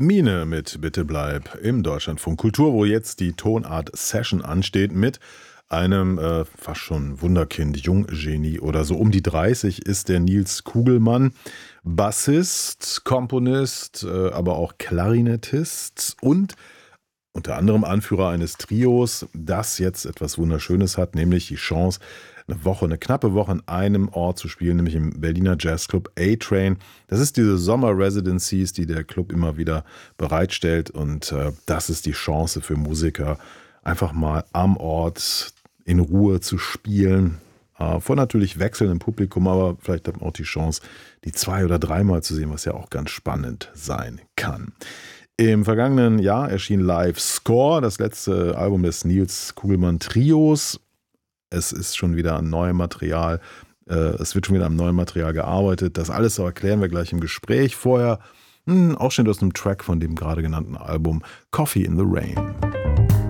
Mine mit Bitte bleib im Deutschlandfunk Kultur, wo jetzt die Tonart Session ansteht mit einem fast schon Wunderkind, Junggenie oder so. Um die 30 ist der Nils Kugelmann, Bassist, Komponist, aber auch Klarinettist und unter anderem Anführer eines Trios, das jetzt etwas Wunderschönes hat, nämlich die Chance, eine knappe Woche an einem Ort zu spielen, nämlich im Berliner Jazzclub A-Train. Das ist diese Sommer-Residencies, die der Club immer wieder bereitstellt, und das ist die Chance für Musiker, einfach mal am Ort in Ruhe zu spielen. Vor natürlich wechselndem Publikum, aber vielleicht hat man auch die Chance, die 2- oder 3-mal zu sehen, was ja auch ganz spannend sein kann. Im vergangenen Jahr erschien Live Score, das letzte Album des Nils Kugelmann Trios. Es ist schon wieder an neuem Material, es wird schon wieder am neuen Material gearbeitet. Das alles erklären wir gleich im Gespräch. Vorher Ausschnitt aus einem Track von dem gerade genannten Album Coffee in the Rain.